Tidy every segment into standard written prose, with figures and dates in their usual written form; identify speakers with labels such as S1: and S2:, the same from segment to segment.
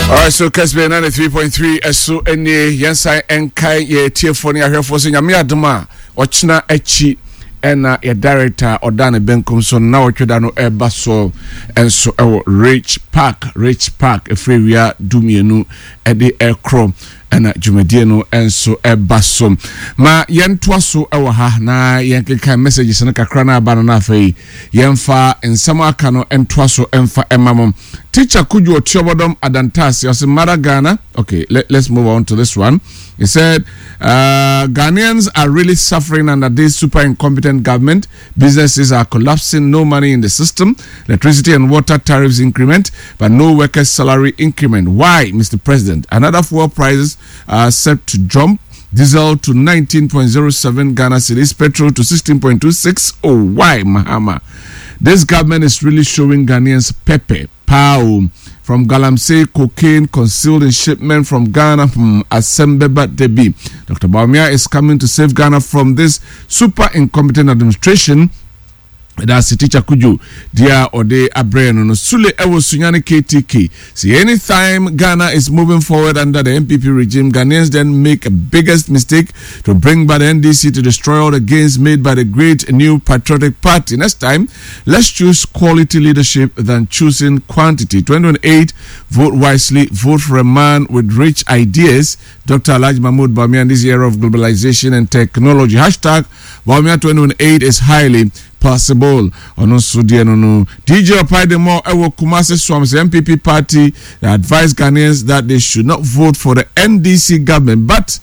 S1: Alright, so Kesbe 93.3 eso ene yensa enkai ye tiefoni ahwefo so nyame adoma ochina achi ena ye director odane benkum so na otweda no eba so enso ewo Rich Park efrewia dumienu ede ekro ena dwumadie no enso eba so ma yentoa so ewo ha na yenkeka messages no kakra na aba no na afei yemfa ensama aka no entoa so emfa emamom Teacher Kuju Otiobodom Adantasi as Mara Ghana. Okay, let's move on to this one. He said, Ghanaians are really suffering under this super incompetent government. Businesses are collapsing, no money in the system. Electricity and water tariffs increment, but no workers' salary increment. Why, Mr. President? Another fuel prices are set to jump. Diesel to 19.07 Ghana cedis, petrol to 16.26. Oh, why, Mahama? This government is really showing Ghanaians pepe. Pow from Galamsey, cocaine concealed in shipment from Ghana from Asembeba Debi. Dr. Bawumia is coming to save Ghana from this super incompetent administration. That's Teacher Kuju, dear Ode Abreno, no Sule Ewo Sunyani KTK. See, anytime Ghana is moving forward under the MPP regime, Ghanaians then make a biggest mistake to bring back the NDC to destroy all the gains made by the great new patriotic party. Next time, let's choose quality leadership than choosing quantity. 2028, vote wisely, vote for a man with rich ideas. Dr. Alhaji Mahmoud Bawumia in this era of globalization and technology. Hashtag Bawumia 2028 is highly possible. Ono sudi no DJ Opaidemo Ewo Kumasi Swams MPP party advised Ghanaians that they should not vote for the NDC government, but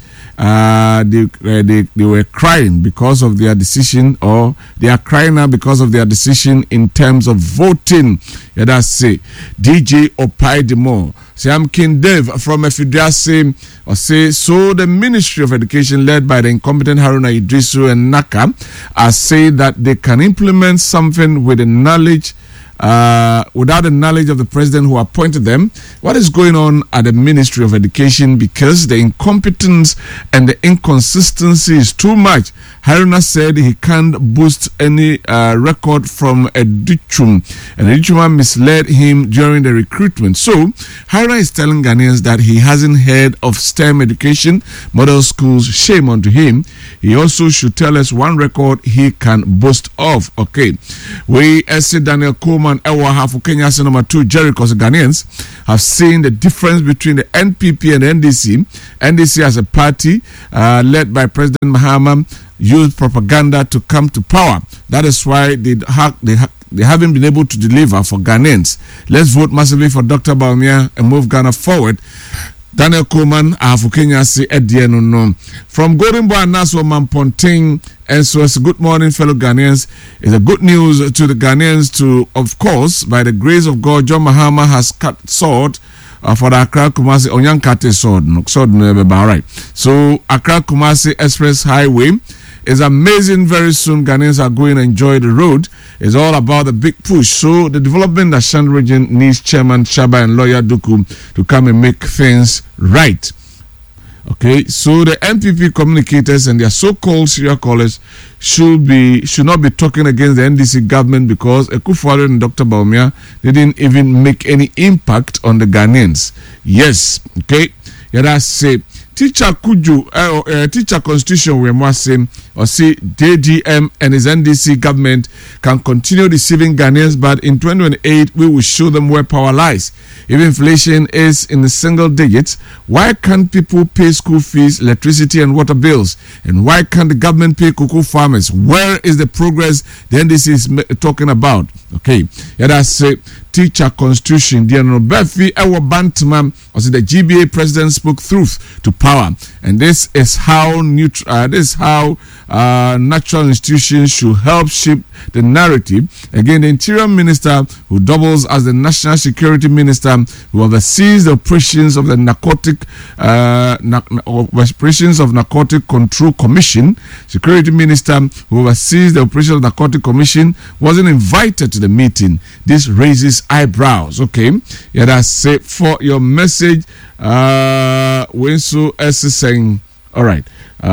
S1: they were crying because of their decision, or they are crying now because of their decision in terms of voting. Yeah, that's say DJ Opaidemo. Say I'm King Dave from Efidiase or say so the Ministry of Education led by the incompetent Haruna Idrisu and Naka are say that they can implement something with the knowledge without the knowledge of the president who appointed them. What is going on at the Ministry of Education? Because the incompetence and the inconsistency is too much. Haruna said he can't boost any record from Edichum, and Edichum misled him during the recruitment. So Haruna is telling Ghanaians that he hasn't heard of STEM education, model schools. Shame onto him. He also should tell us one record he can boast of. Okay, we as Daniel Coleman Ewa Hafu Kenya number 2 Jericho's Ghanaians have seen the difference between the NPP and the NDC. NDC as a party led by President Mahama used propaganda to come to power. That is why they haven't been able to deliver for Ghanaians. Let's vote massively for Dr. Bawumia and move Ghana forward. Daniel Coleman, Afukenya si Edieno no. From Golden Boy Naso Mamponting, and so it's a good morning, fellow Ghanaians. It's a good news to the Ghanaians to, of course, by the grace of God, John Mahama has cut sword for the Accra Kumasi Onyankate sword. All right. So Accra Kumasi Express Highway is amazing. Very soon, Ghanaians are going to enjoy the road. It's all about the big push. So the development that Shan region needs Chairman Shaba and Lawyer Duku to come and make things right. Okay, so the NPP communicators and their so-called serial callers should not be talking against the NDC government, because Akufo-Addo and Dr. Bawumia didn't even make any impact on the Ghanaians. Yes, okay. Yeah, that's say Teacher Kuju, Teacher Constitution, we must say, or say DDM and his NDC government can continue deceiving Ghanaians, but in 2028 we will show them where power lies. If inflation is in the single digits, why can't people pay school fees, electricity and water bills? And why can't the government pay cocoa farmers? Where is the progress the NDC is talking about? Okay, yeah, that's Teacher Constitution. The Befi Ewa Bantman, or the GBA president spoke truth to power, and this is how natural institutions should help shape the narrative. Again, the Interior Minister, who doubles as the National Security Minister, who oversees the operations of the Narcotic Control Commission, Security Minister, who oversees the operations of the Narcotic Commission, wasn't invited to the meeting. This raises eyebrows. Okay, yeah, that's it for your message. Wensu S saying, All right.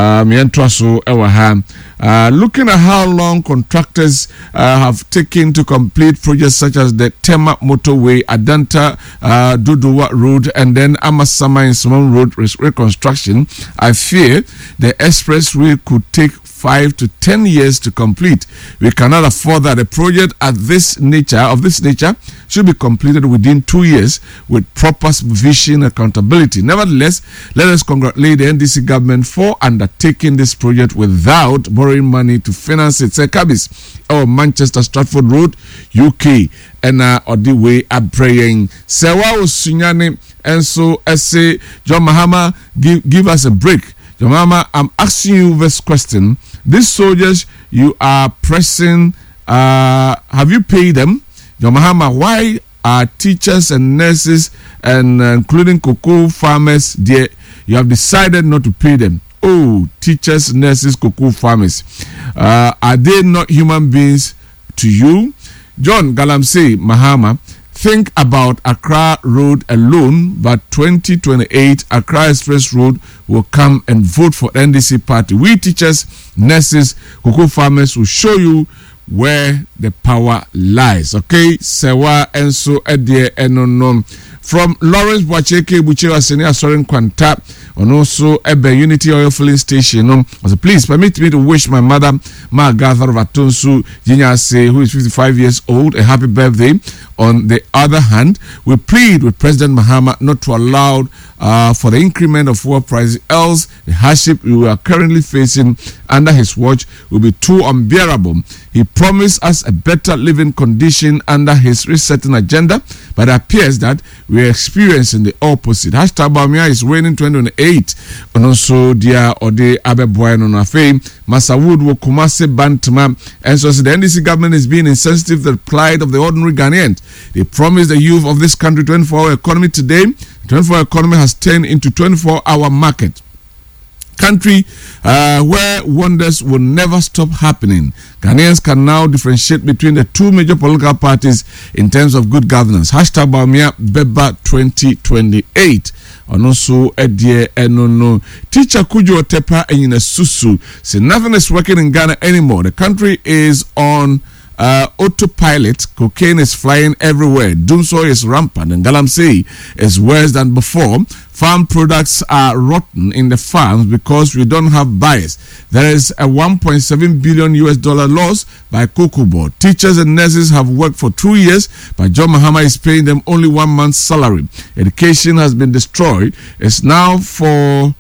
S1: Looking at how long contractors have taken to complete projects such as the Tema Motorway, Adanta Duduwa Road, and then Amasama and Simon Road reconstruction, I fear the expressway could take 5 to 10 years to complete. We cannot afford that. A project of this nature should be completed within 2 years with proper supervision and accountability. Nevertheless, let us congratulate the NDC government for undertaking this project without borrowing money to finance it. Say Kabis, our Manchester Stratford Road, UK, and on the way up praying. Sewa Sunyani, and so I say, John Mahama, give us a break. John Mahama, I'm asking you this question. These soldiers you are pressing, have you paid them? John Mahama, why are teachers and nurses and including cocoa farmers there? You have decided not to pay them. Oh, teachers, nurses, cocoa farmers. Are they not human beings to you? John Galamsey Mahama, think about Accra Road alone, but 2028 Accra Express Road will come and vote for NDC party. We teachers, nurses, cocoa farmers will show you where the power lies. Okay, Sewa Enso Edie Enonom. From Lawrence Bwacheke Buchewa Senior Soren Kwanta, and also Ebe Unity Oil Filling Station. Please permit me to wish my mother, Magatha Vatonsu Jinyase, who is 55 years old, a happy birthday. On the other hand, we plead with President Mahama not to allow for the increment of fuel prices, else the hardship we are currently facing under his watch will be too unbearable. He promised us a better living condition under his resetting agenda, but it appears that we are experiencing the opposite. Hashtag Bamia is winning 2028. And also, dear Ode Abeboy Nonafe, Masawood Wokumase Bantama, and so the NDC government is being insensitive to the plight of the ordinary Ghanaians. They promised the youth of this country 24-hour economy today. The 24-hour economy has turned into 24-hour market. Country where wonders will never stop happening. Ghanaians can now differentiate between the two major political parties in terms of good governance. Hashtag Bamia Beba 2028. And also, Edie Enono. Teacher Kujo Tepa and Susu say nothing is working in Ghana anymore. The country is on autopilot. Cocaine is flying everywhere. Doomsday is rampant, and Galamsey is worse than before. Farm products are rotten in the farms because we don't have buyers. There is a $1.7 billion loss by Cocoa Board. Teachers and nurses have worked for 2 years, but John Mahama is paying them only 1 month's salary. Education has been destroyed. It's now for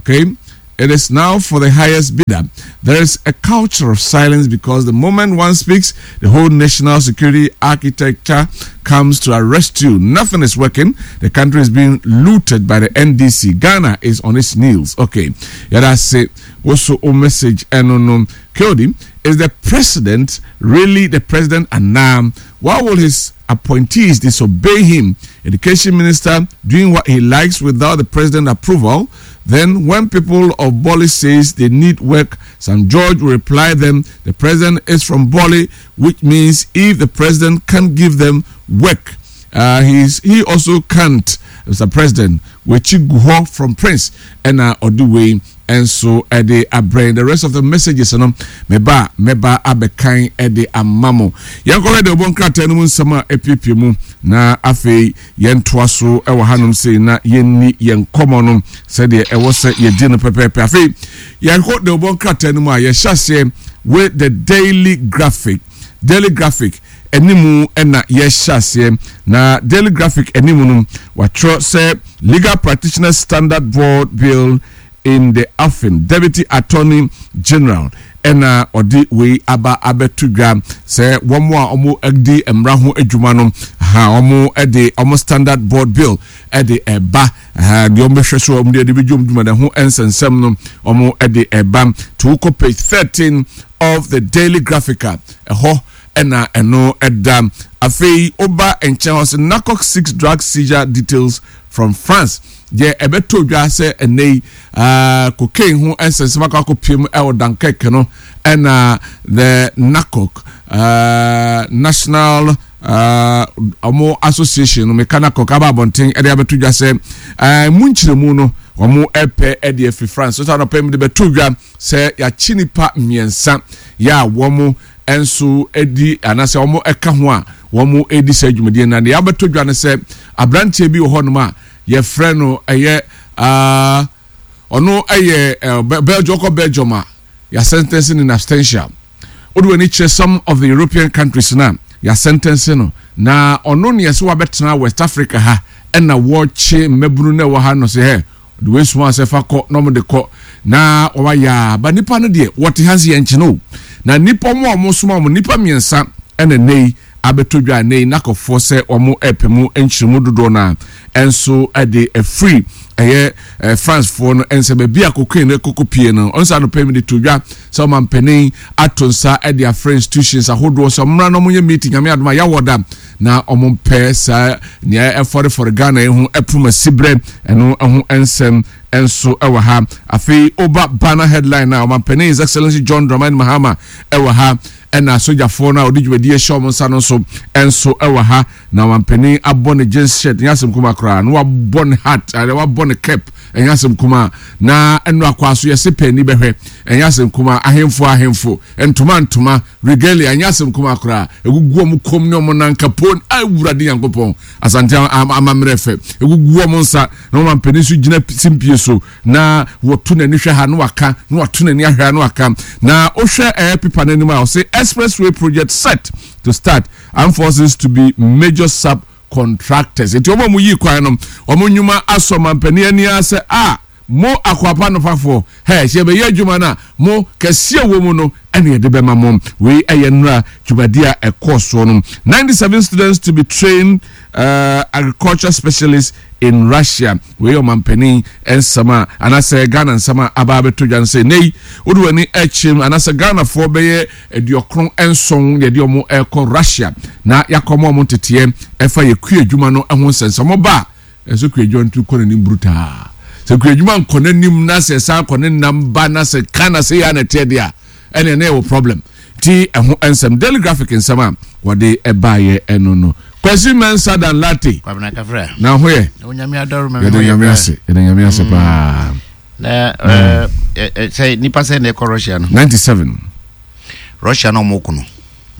S1: the highest bidder. There is a culture of silence because the moment one speaks, the whole national security architecture comes to arrest you. Nothing is working. The country is being looted by the NDC. Ghana is on its knees. Okay. Yada say also a message and Kyodi, is the president really the president? And now why will his appointees disobey him? Education minister doing what he likes without the president approval. Then when people of Boli says they need work, St. George will reply them, the president is from Boli, which means if the president can't give them work, he also can't, Mr. President, which go from Prince and Oduwe. And so Eddie Abrain, the rest of the messages meba abekan Eddie Amamo. Yankole de bonkra tenumun sama epipimu na afei yentwaso ewo hanum sei na yenni yenkomo no said e wo se yedi no pepepe afei yankole de bonkra tenumu a yehase with the daily graphic enimu ena yehase na daily graphic enimu no watro say legal practitioners standard board bill in the Afin Deputy Attorney General ena odi we aba abetuga say one more omo edi emraho adwuma no ha omo edi omo standard board bill edi eba the omo hweso omo edi bidwum dwuma da ho ensensem no omo edi eba to page 13 of the Daily Graphica ho ena eno edam afei oba enchen house NACOC 6 drug seizure details from France. Yeah, ebeto dwa say enei cocaine ho ensensem akopiem e odankeke no and the NACOC National omo association no mechanical kaba bonten e de abeto dwa se munchiremu no omo epe e de fi France so na pem de beto dwa se ya chinipa miensa ya womo enso edi anase omo eka ho a womo edi se adwumade na de abeto dwa ne se abrantie bi wo hono ma ye frɛ no eye ono eye Belgium ya sentencing in absentia odu ani che some of the European countries na ya sentencing no na ono ne yeso wabetena West Africa ha na woche mabunu na wo ha no se he the way so se fa ko no mo de ko na o ya ba nipa no de what has ye nche no na nipa mo soma mo nipa miensa ene nei abetodwa nei nakofo se omo epemu enchiremu dodo na enso ade a free France for no ense be bia kokwe na kokopie no onsa no pemi de todwa so man penin atonsa ade a French institutions ahodo so mra no munye meeting ame adoma ya woda na omompe sa nia for Ghana ehu epuma sibre eno ehu ensem enso ewa ha afi oba banner headline na man penin His Excellency John Dramani Mahama ewa ha ena soja for na odijwedi show mo nsa no so enso ewa ha na wampeni abone jeans shirt nyasem kuma kra na wabone hat ale wabone cap enyasem kuma na enu akwaso yese pani behwe enyasem kuma ahemfo ntoma regalia enyasem kuma kra eguguo mu kom ne mo nanka pon awurade yankopon asante amamrefe eguguo mo nsa na wampeni su gina simpie so na wotu na ni hwe ha na waka na watu na ni ahwa na waka na ohwe pipa na nima o say expressway project set to start armed forces to be major subcontractors. Eti omo mu yi kwan no omo nyuma aso mampani ani ase mo akwapa no fafo she be yadwuma na mo kase wo mu no ene de be mamom we ayenra dwumadia ekoso no 97 students to be trained agriculture specialists in Russia we your mampani ensama anase Ghana ensama ababeto dwanse nei oduani echim anase Ghana for beye ediokron enson ye de omo eko Russia na yakomo omo tete efa yekue adwuma no ehon sensamo ba eso kue adwontu konanim bruta se kue adwuma nkonanim na se sa konenam ba na se kana se ya na tedia ene ne wo problem ti ehon ensem Daily Graphic ensama wode ebaye eno no Kwesi Mensa dan Latte.
S2: Kwabena kafra.
S1: Na hoye.
S2: Onyame adoru me.
S1: Nyame ase pa.
S2: Na say nipa say na Russia no.
S1: 97.
S2: Russia no mo kuno.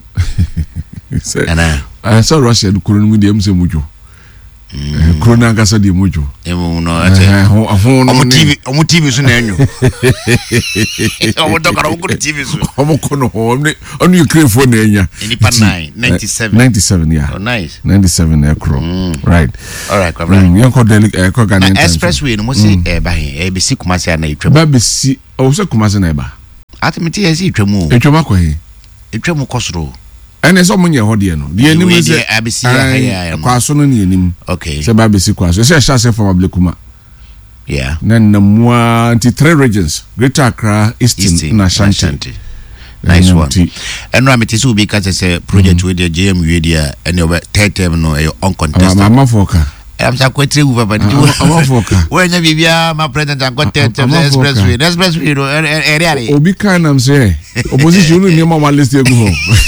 S1: Ana so Russia no kuno mu de am se mujo. Corona gasa di mujo.
S2: Emu no ate. Omo TV so na enyo. Omo dokara omo TV so.
S1: Omo kono onu Ukraine phone na enya.
S2: Nipa 97.
S1: 97 yeah.
S2: Oh nice.
S1: 97 ekro. Right.
S2: All right, kwabra.
S1: Yanko Daily Ghana
S2: expressway no mo se ba he be si Kumasi na etwa.
S1: Ba be si o se Kumasi na ba.
S2: Atimiti ye si etwamu.
S1: Etwama ko he.
S2: Etwamu kosoro.
S1: Ene so munye hode no de enim se
S2: abisi ya
S1: kwaso no ne enim
S2: okay
S1: se ba besi kwaso se sha se from Ablekuma
S2: yeah
S1: na mwa 3 regions Greater Accra Eastern na Ashanti
S2: nice one enra metisi obi ka se project we the JMU dia ene over third term no uncontested
S1: mama foka
S2: am sa kwetri u papa
S1: mama foka
S2: we nya bibia ma president uncontested expressway no area
S1: obi kan am say opposition ni ma ma list egu ho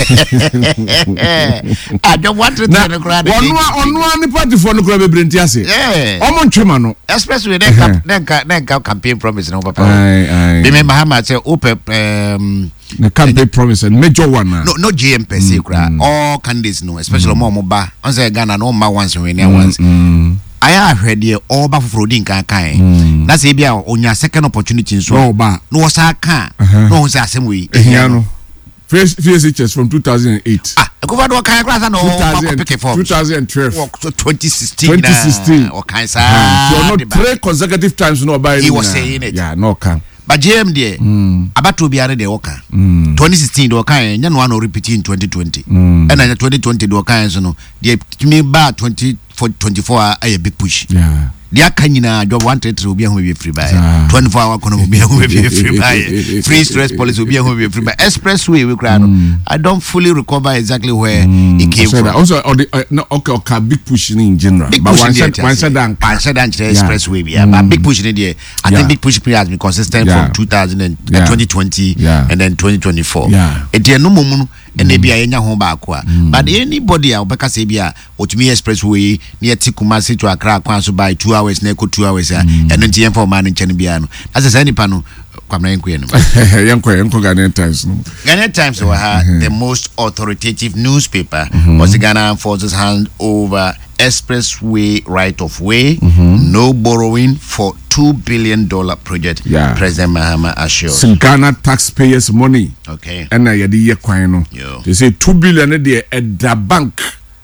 S2: I don't want to turn around
S1: onu ani party for no kra be brenti ase omo ntwema no
S2: expressway then campaign promise no papa be me Mahama say open
S1: the campaign promise and major one
S2: no GM per se kra all candidates no especially mo ba on say Ghana no ma once we near once I heard the all ba for din kan na say bia onya second opportunity so
S1: no ba
S2: no was aka no say asem we
S1: ehiano FSHS from 2008
S2: go do kan class no
S1: 2012
S2: 2016 or kan
S1: so not 3 consecutive times no by
S2: he was saying it
S1: yeah no can
S2: but GM there abato biare de oka 2016 de oka nya no one repeat in 2020 and 2020 de oka so no dey me ba 2024 a big push
S1: yeah
S2: dia kanyina job wanted to be home free by 24 hour kono be home free by free stress policy be home free by expressway we cry I don't fully recover exactly where it came from
S1: also okay big push in general but one said
S2: expressway but big push in there I think big push has been consistent from 2020 and then 2024
S1: yeah
S2: e dey no momu and maybe a yenya ho ba ko but anybody a obeka say bia otumi expressway near Kumasi to Accra kwan so by 2 hours na 2 hours and nti for man nchen bia no as say nipa no kwamna yenko
S1: yenko Ghanaian Times no
S2: Ghanaian Times were the most authoritative newspaper was the Ghana Forces hand over expressway right of way no borrowing for $2 billion project. President Mahama assured.
S1: Some Ghana taxpayers' money.
S2: Okay.
S1: And I had the kwano. They say $2 billion at the bank.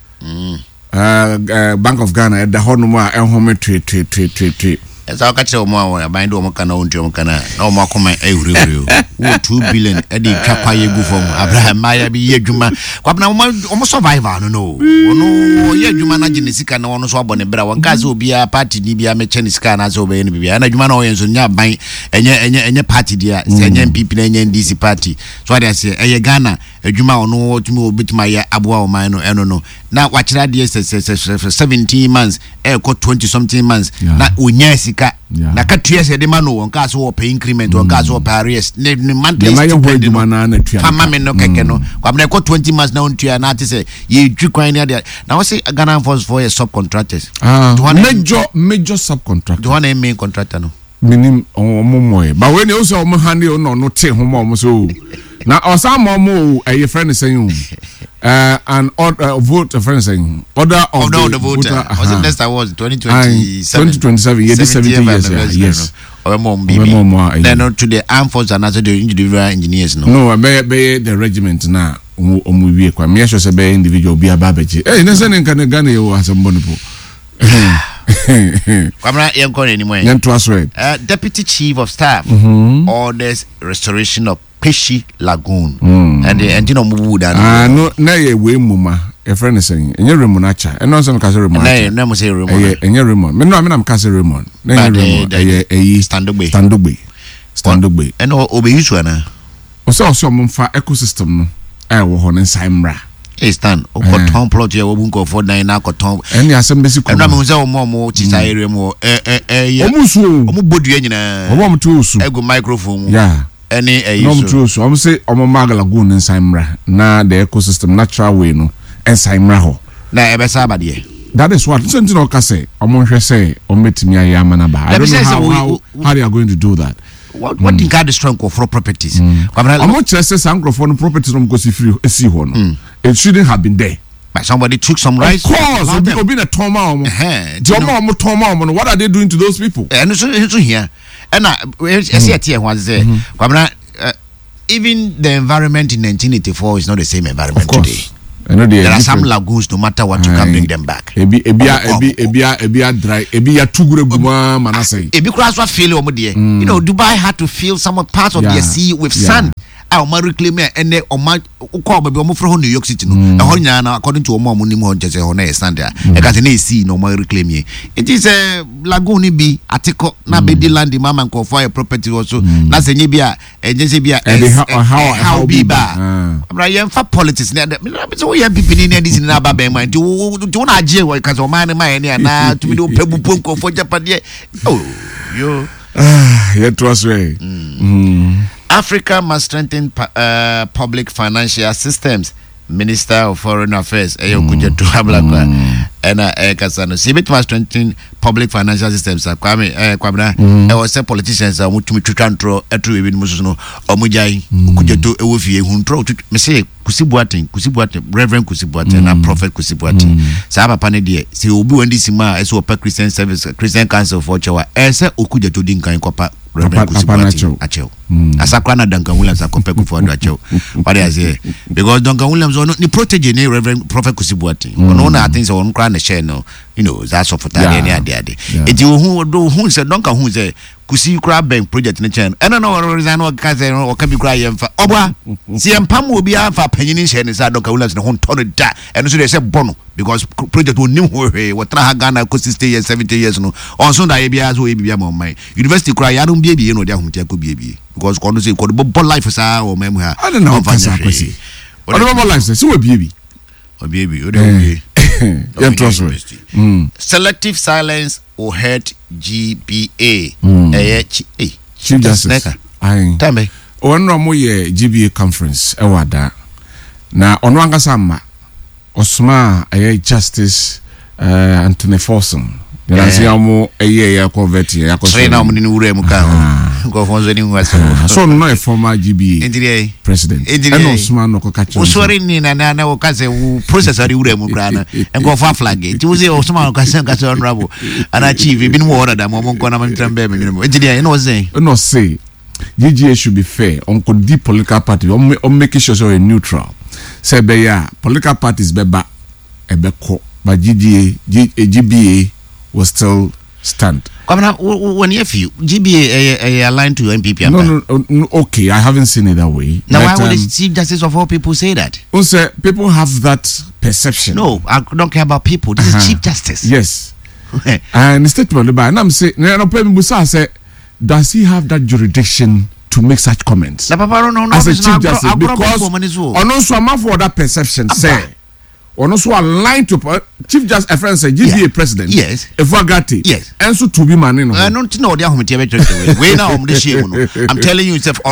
S1: Bank of Ghana at the Honoma and Home trade.
S2: As I catch more, I bind Omokana, no more comment. 2 billion Eddie Kapaye Gufom, Abraham Maya be Yejuma. Almost survivor, no, Yejuma Najinisika, no one swab on a bra, one cast will be a party, Nibia Mechanis can as over any and a Jumano and ya by any party, dear, Sanyan people and DC party. So I say, a Ghana, a Juma no to move bit my Abua Mino, I don't know. Now, watch that, yes, 17 months, 20 something months, not Unyasika. Na katuya de mano on case wo pay increment on case wo paris ne monthly pama me no keke no kwamna ko 20 months na ontua na ate say ye twikwan ne there na wo say Ghana Force for subcontractors
S1: major subcontractor
S2: the one main contractor no
S1: minim omomoy but when you say omo handle no te ho mo so na osama mo a friend saying and vote a friend saying order of the voter
S2: was it next was 2027
S1: yeah 70 years yes
S2: or mom then to the armed forces and also the individual engineers
S1: no be the regiment na omuwie kwa me sure say be individual bi ababeji na say nkan Ghana yo asembonipo
S2: Kamara yenko anymore Deputy Chief of Staff orders restoration of Peshi Lagoon and you know Mubuda
S1: no na ye we muma a friend saying enye remonacha and no some kase remon
S2: na mo say remon
S1: enye remon me no am kase remon na remon standogbe
S2: and obe use na
S1: o so mfa ecosystem no wo ho ne nsaimra
S2: stand o koton plot ye wo bunko for 9 na koton
S1: eni asembesi ko
S2: na me say omo tisa area mo omo bodu nyina
S1: omo tu usu
S2: ego microphone
S1: yeah
S2: any
S1: no true so I'm say omo magalagoon nsaimra na the ecosystem natural way no nsaimra ho
S2: na ebesa abade
S1: that is what something no ka say omo hwe say ometimi ayama na ba I don't know how they are going to do that
S2: what think are the strength of properties
S1: omo chere say sankrofo no properties no go free esi ho no it shouldn't have been there
S2: but somebody took some rights
S1: of course obi na toma omo omo toma omo what are they doing to those people
S2: and so here and even the environment in 1984 is not the same environment today. There are some lagoons, no matter what, you can bring them back.
S1: Ebia dry, ebia tugure guma manase.
S2: Ebi cross what fail you know, Dubai had to fill some parts of the sea with sand. I will reclaim it and then on my call baby from New York City. No, according to Omo Munimo, just a honest stand there. I got an AC no more reclaim it. It is a lagoon be article na be the land the mama and for a property also. That's a nibia and just be how be ba. Right, for politics. So we have people in this in Alabama. Do not jail because of man and now to do pebble punk for Japan. Oh, yo.
S1: It was way.
S2: Africa must strengthen public financial systems. Minister of Foreign Affairs, Kuja to Hablaka, and Kasano. Sibit must strengthen public financial systems. Kwame, I was a politician, so to me to control a true even Musuno or Mujai, Kuja to Ewufi, who control to me say Kusibuate, Reverend Kusibuate, and Prophet Kusibuate. Saba Panedia, see Ubu and Disima, as well Christian Service, Christian Council for Chawa, as a Okuja to Dinka in Copa. Reverend Kusibuate, Achel. Asakwana Duncan Williams are compared for Achel. What I say, because Duncan Williams are not the protege, Reverend Prophet Kusibuate. No, I think so on Crown Channel, you know, that's of any idea. It you who said Duncan who say Kusi Crab Bank project in the channel. I don't know what reason or cousin or can be crying for Oba. See, and Pam will be out for penny and inside Duncan Williams and home ton of that. And so they said Bono because project will new way what Ghana could stay 70 years no. Also, the ABS will be on my university cry. I don't baby, you know, there could be because God say called life is our memory.
S1: I don't know what life says. So a baby.
S2: A baby, selective silence or hurt GBA.
S1: Chief Justice. Aye.
S2: Tell me.
S1: One more GBA conference. Ewada. na ono ankasa ma osma justice Anthony Folsom the aziamo ya convert ya ko
S2: train na omni wura mu ka go fonzo ni ngwa
S1: so no a former GBA president and osma no ko kacho
S2: usori ni na wo kaze processor wura mu kra na engo fa flag ti uze osma ko kaze honorable ana chief bi no order da mo ko na mtrambe me no engineer no
S1: say GGA should be fair on could deep political party on making sure so neutral say be ya political parties beba ebeko but GBA will still stand.
S2: When you feel GBA aligned to MPP?
S1: No, okay, I haven't seen it that way.
S2: Now, why would the Chief Justice of all people say that?
S1: People have that perception.
S2: No, I don't care about people. This is Chief Justice.
S1: Yes. And the statement by and I'm saying, does he have that jurisdiction to make such comments? As a Chief Justice, because on also amount for that perception, say. Or also aligned to Chief Justice a friend say GBA president.
S2: Yes.
S1: Efwagati.
S2: Yes.
S1: And so to be man in.
S2: I don't know the home. I'm telling you, it's